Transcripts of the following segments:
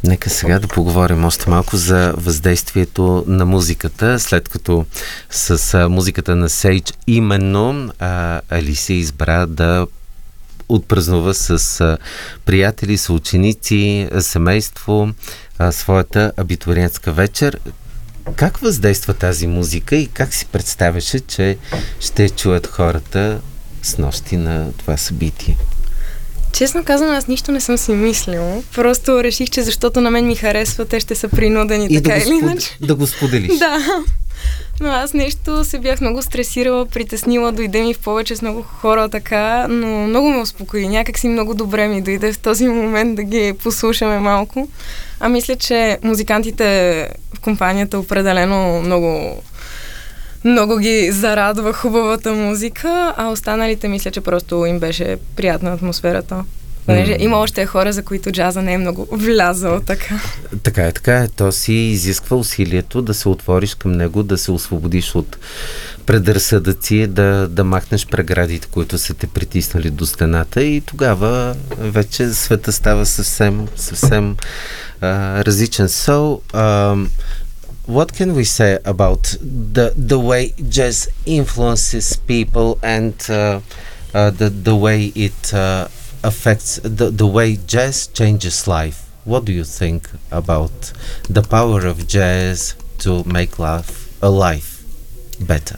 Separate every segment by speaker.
Speaker 1: Нека сега да поговорим още малко за въздействието на музиката, след като с музиката на Сейдж именно Алисия избра да отпразнува с приятели, съученици, семейство своята абитуриентска вечер. Как въздейства тази музика и как си представяше, че ще чуят хората с нощи на това събитие?
Speaker 2: Честно казано, аз нищо не съм си мислила. Просто реших, че защото на мен ми харесва, те ще са принудени
Speaker 1: и
Speaker 2: така или иначе.
Speaker 1: Да го споделиш.
Speaker 2: Да. Но аз нещо се бях много стресирала, притеснила, дойде ми в повече с много хора така, но много ме успокои. Някак си много добре ми дойде в този момент да ги послушаме малко. А мисля, че музикантите в компанията определено много ги зарадва хубавата музика, а останалите мисля, че просто им беше приятна атмосферата. Понеже има още хора, за които джаза не е много влязал така.
Speaker 1: Така е. То си изисква усилието да се отвориш към него, да се освободиш от предразсъдъци, да махнеш преградите, които са те притиснали до стената и тогава вече света става съвсем различен. What can we say about the way jazz influences people and the way it affects the way jazz changes life? What do you think about the power of jazz to make life better?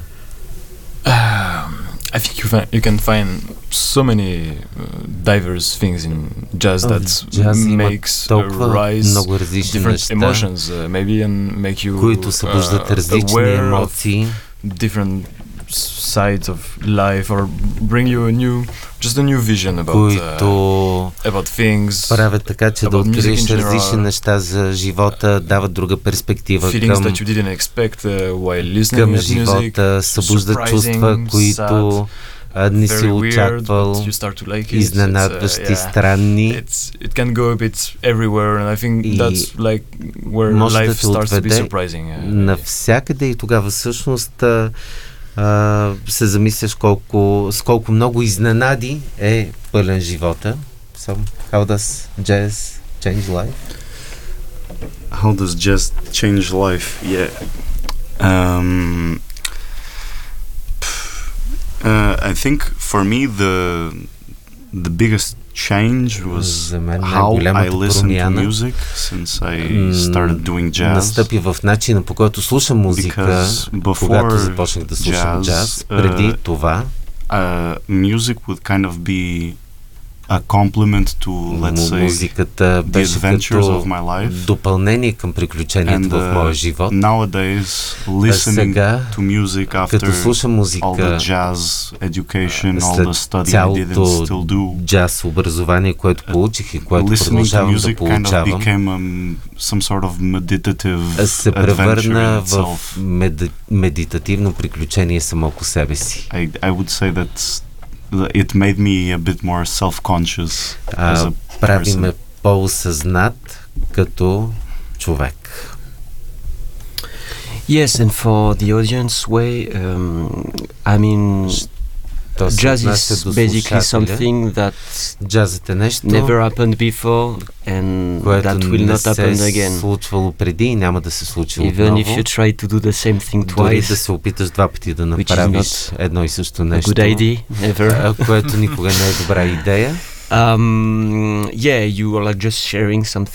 Speaker 3: I think you can find so many diverse things in jazz that makes rise different emotions, maybe, and make you aware of different sides of life, or bring you just a new vision about things.
Speaker 1: Правят така, че да откриеш различни неща за живота, дават друга перспектива към живота, събуждат чувства, които не си очаквал, изненадващи, странни.
Speaker 3: It can go a bit everywhere, and I think that's like where life starts to be surprising.
Speaker 1: Навсякъде и тогава всъщност се замисляш с колко много изненади е пълен живота. So, how does jazz change life?
Speaker 4: How does jazz change life? Yeah. I think for me the biggest change was how I listen to music since I started doing jazz.
Speaker 1: Настъпи в начина, по който слушам музика, когато започнах да слушам джаз. Преди това
Speaker 4: music would kind of be a complement to, let's say,
Speaker 1: музиката беше като допълнение към приключението в моя живот.
Speaker 4: Nowadays, listening to music after
Speaker 1: като слушам музика,
Speaker 4: all the jazz education, all the study I did and still do,
Speaker 1: джаз образование, което получих и което продължавам да получавам,
Speaker 4: some sort of meditative
Speaker 1: се превърна в медитативно приключение само по себе си.
Speaker 4: I would say that it made me a bit more self-conscious as a
Speaker 1: прави ме по-осъзнат като човек.
Speaker 5: Yes, and for the audience I mean, jazz is basically something that never happened before and that will not happen again.
Speaker 1: Случвало преди и няма да се случи
Speaker 5: отново. Even if you try to do the same thing twice.
Speaker 1: Дори да се опиташ два пъти да направиш едно и също нещо.
Speaker 5: Good idea, ever.
Speaker 1: Което никога не е добра идея.
Speaker 5: Yeah, you are like just sharing something